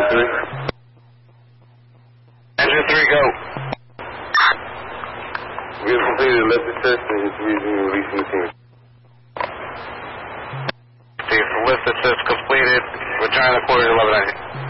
3. Engine 3, go. We have completed the lift test and it's releasing the team. See, lift assist completed. Regina quarter 1190.